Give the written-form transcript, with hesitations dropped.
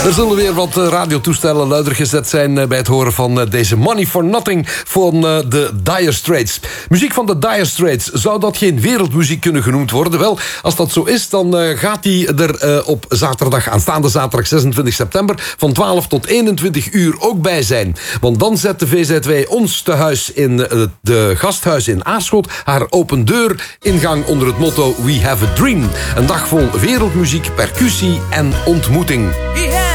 Er zullen weer wat radiotoestellen luider gezet zijn bij het horen van deze Money for Nothing van de Dire Straits. Muziek van de Dire Straits, zou dat geen wereldmuziek kunnen genoemd worden? Wel, als dat zo is, dan gaat die er op zaterdag, aanstaande zaterdag 26 september, van 12 tot 21 uur ook bij zijn. Want dan zet de VZW ons tehuis in de gasthuis in Aarschot haar open deur in gang onder het motto We Have a Dream. Een dag vol wereldmuziek, percussie en ontmoeting.